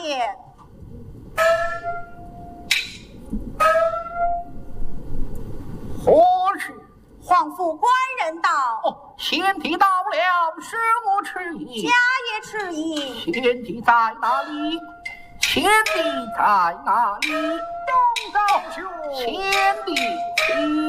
爷。 何事？ 皇父官人到。 哦，贤弟到了，使我迟疑。 家也迟疑。 贤弟在哪里？贤弟在哪里？ 东高兄。 贤弟。